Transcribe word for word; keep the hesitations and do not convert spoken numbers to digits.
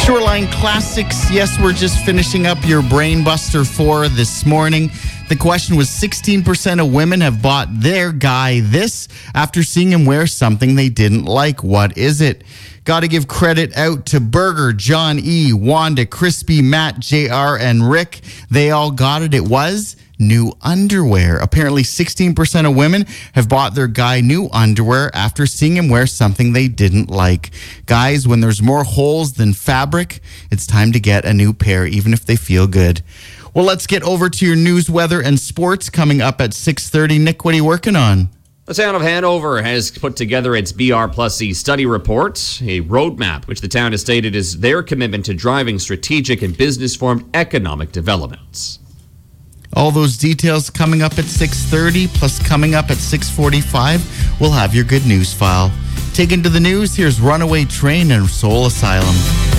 Shoreline Classics. Yes, we're just finishing up your Brainbuster four this morning. The question was sixteen percent of women have bought their guy this after seeing him wear something they didn't like. What is it? Got to give credit out to Burger, John E., Wanda, Crispy, Matt, J R, and Rick. They all got it. It was new underwear. Apparently, sixteen percent of women have bought their guy new underwear after seeing him wear something they didn't like. Guys, when there's more holes than fabric, it's time to get a new pair, even if they feel good. Well, let's get over to your news, weather, and sports coming up at six thirty. Nick, what are you working on? The town of Hanover has put together its B R plus C study report, a roadmap which the town has stated is their commitment to driving strategic and business-formed economic developments. All those details coming up at six thirty, plus coming up at six forty-five, we'll have your good news file. Taken to the news, here's Runaway Train and Soul Asylum.